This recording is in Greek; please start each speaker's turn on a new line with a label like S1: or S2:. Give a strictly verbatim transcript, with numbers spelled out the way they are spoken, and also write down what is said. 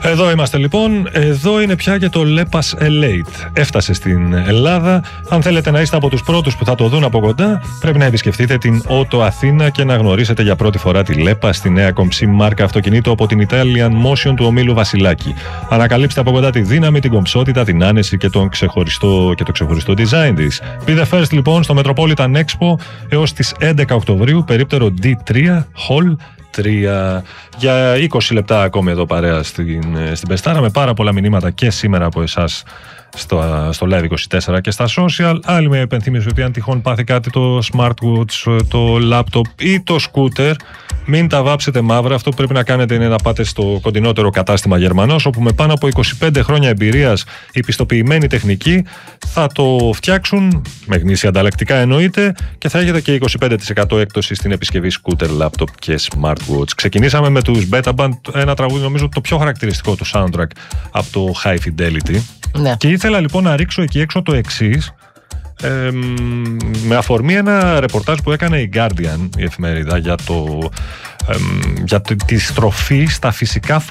S1: Εδώ είμαστε λοιπόν, εδώ είναι πια και το Lepas Elate. Έφτασε στην Ελλάδα. Αν θέλετε να είστε από τους πρώτους που θα το δουν από κοντά, πρέπει να επισκεφτείτε την Ότο Αθήνα και να γνωρίσετε για πρώτη φορά τη Lepas, τη νέα κομψή μάρκα αυτοκινήτου από την Italian Motion του ομίλου Βασιλάκη. Ανακαλύψτε από κοντά τη δύναμη, την κομψότητα, την άνεση και, τον ξεχωριστό, και το ξεχωριστό design της. Be the first λοιπόν στο Metropolitan Expo έως τις έντεκα Οκτωβρίου, περίπτερο ντι τρία, Hall τρία. Για είκοσι λεπτά ακόμη εδώ παρέα στην, στην Πεστάρα, με πάρα πολλά μηνύματα και σήμερα από εσάς στο, στο Live είκοσι τέσσερα και στα social. Άλλη μια επενθύμηση ότι αν τυχόν πάθει κάτι το smartwatch, το laptop ή το scooter, μην τα βάψετε μαύρα. Αυτό που πρέπει να κάνετε είναι να πάτε στο κοντινότερο κατάστημα Γερμανός, όπου με πάνω από είκοσι πέντε χρόνια εμπειρίας οι πιστοποιημένοι τεχνικοί θα το φτιάξουν, με γνήσια ανταλλακτικά εννοείται, και θα έχετε και είκοσι πέντε τοις εκατό έκπτωση στην επισκευή scooter, laptop και smartwatch. Ξεκινήσαμε με τους Beta Band, ένα τραγούδι νομίζω το πιο χαρακτηριστικό του soundtrack από το High Fidelity. Ναι. Και ήθελα λοιπόν να ρίξω εκεί έξω το εξής, ε, με αφορμή ένα ρεπορτάζ που έκανε η Guardian, η εφημερίδα, για, το, ε, για τη στροφή στα φυσικά